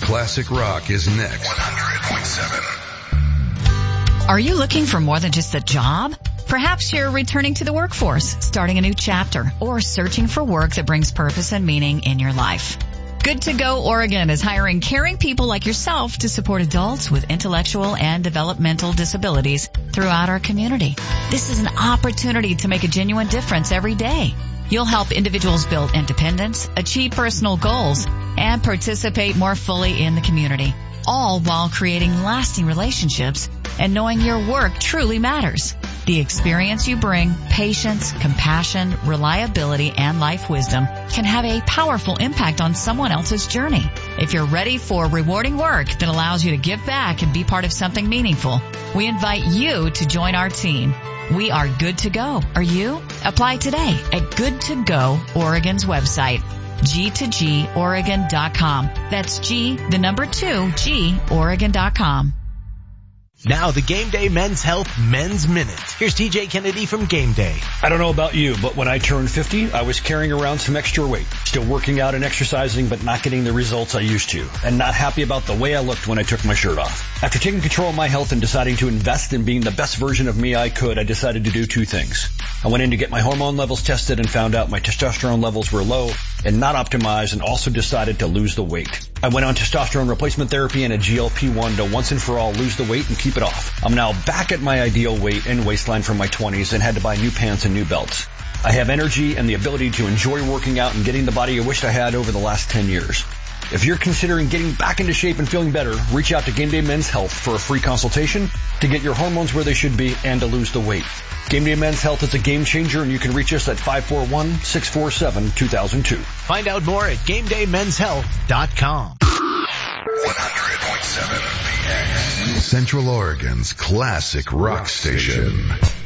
Classic Rock is next. 100.7. Are you looking for more than just a job? Perhaps you're returning to the workforce, starting a new chapter, or searching for work that brings purpose and meaning in your life. Good to Go Oregon is hiring caring people like yourself to support adults with intellectual and developmental disabilities throughout our community. This is an opportunity to make a genuine difference every day. You'll help individuals build independence, achieve personal goals, and participate more fully in the community, all while creating lasting relationships and knowing your work truly matters. The experience you bring, patience, compassion, reliability, and life wisdom can have a powerful impact on someone else's journey. If you're ready for rewarding work that allows you to give back and be part of something meaningful, we invite you to join our team. We are good to go. Are you? Apply today at Good to Go Oregon's website, g2goregon.com. That's G2, Oregon.com. Now the Game Day Men's Health Men's Minute. Here's TJ Kennedy from Game Day. I don't know about you, but when I turned 50, I was carrying around some extra weight. Still working out and exercising, but not getting the results I used to. And not happy about the way I looked when I took my shirt off. After taking control of my health and deciding to invest in being the best version of me I could, I decided to do two things. I went in to get my hormone levels tested and found out my testosterone levels were low and not optimized, and also decided to lose the weight. I went on testosterone replacement therapy and a GLP-1 to once and for all lose the weight and keep it off. I'm now back at my ideal weight and waistline from my 20s and had to buy new pants and new belts. I have energy and the ability to enjoy working out and getting the body I wished I had over the last 10 years. If you're considering getting back into shape and feeling better, reach out to Game Day Men's Health for a free consultation to get your hormones where they should be and to lose the weight. Game Day Men's Health is a game changer, and you can reach us at 541-647-2002. Find out more at GameDayMen'sHealth.com. 100.7 Central Oregon's classic rock station.